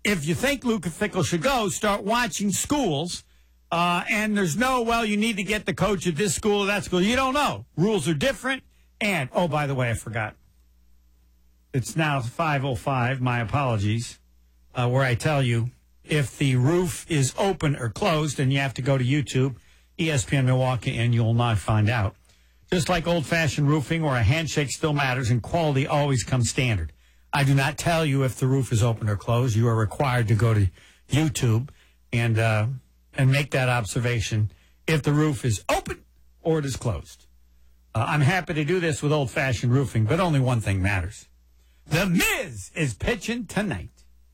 if you think Luke Fickell should go, start watching schools. And there's no, well, you need to get the coach at this school or that school. You don't know. Rules are different. And, oh, by the way, I forgot. It's now 5:05. My apologies. Where I tell you if the roof is open or closed, and you have to go to YouTube, ESPN Milwaukee, and you'll not find out. Just like old-fashioned roofing where a handshake still matters and quality always comes standard. I do not tell you if the roof is open or closed. You are required to go to YouTube and make that observation if the roof is open or it is closed. I'm happy to do this with old-fashioned roofing, but only one thing matters. The Miz is pitching tonight.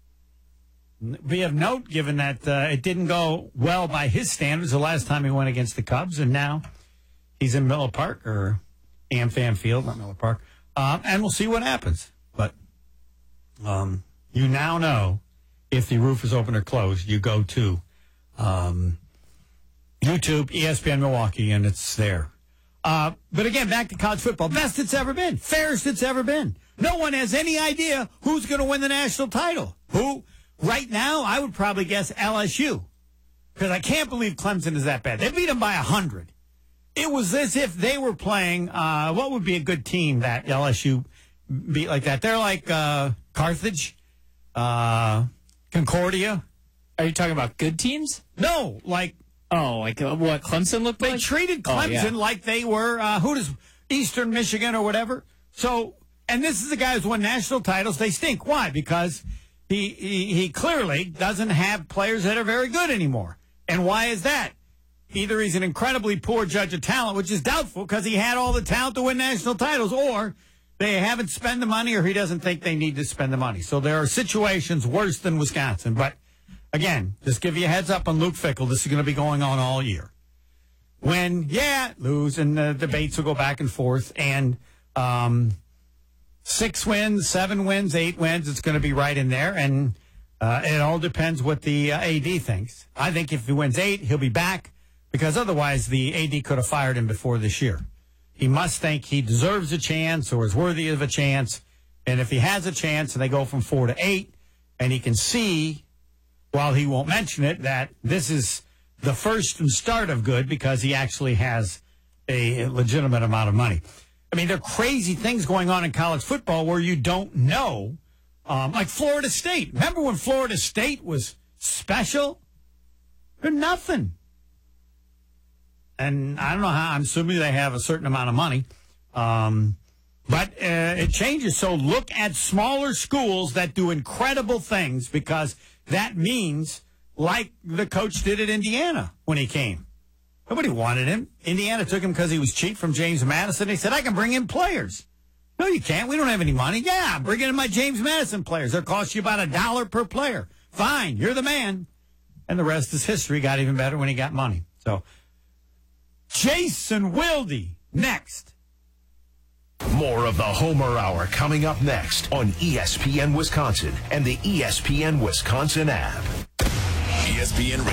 Be of note, given that it didn't go well by his standards the last time he went against the Cubs, and now he's in Miller Park, or AmFam Field, not Miller Park, and we'll see what happens. But you now know if the roof is open or closed. You go to YouTube, ESPN Milwaukee, and it's there. But again, back to college football. Best it's ever been. Fairest it's ever been. No one has any idea who's going to win the national title. Who? Right now, I would probably guess LSU. Because I can't believe Clemson is that bad. They beat them by 100. It was as if they were playing, what would be a good team that LSU beat like that? They're like Carthage, Concordia. Are you talking about good teams? No, like... Oh, like what Clemson looked like? They treated Clemson like they were, Eastern Michigan or whatever. So, and this is the guy who's won national titles. They stink. Why? Because he clearly doesn't have players that are very good anymore. And why is that? Either he's an incredibly poor judge of talent, which is doubtful because he had all the talent to win national titles, or they haven't spent the money, or he doesn't think they need to spend the money. So there are situations worse than Wisconsin. But again, just give you a heads up on Luke Fickell. This is going to be going on all year. When, lose, and the debates will go back and forth, and 6 wins, 7 wins, 8 wins, it's going to be right in there, and it all depends what the AD thinks. I think if he wins 8, he'll be back, because otherwise the AD could have fired him before this year. He must think he deserves a chance or is worthy of a chance, and if he has a chance and they go from 4 to 8, and he can see, while he won't mention it, that this is the first and start of good because he actually has a legitimate amount of money. I mean, there are crazy things going on in college football where you don't know, like Florida State. Remember when Florida State was special? They're nothing. And I don't know how, I'm assuming they have a certain amount of money. But it changes. So look at smaller schools that do incredible things, because that means, like the coach did at Indiana when he came. Nobody wanted him. Indiana took him because he was cheap from James Madison. They said, I can bring in players. No, you can't. We don't have any money. Yeah, bring in my James Madison players. They'll cost you about $1 per player. Fine, you're the man. And the rest is history. Got even better when he got money. So, Jason Wilde next. More of the Homer Hour coming up next on ESPN Wisconsin and the ESPN Wisconsin app. ESPN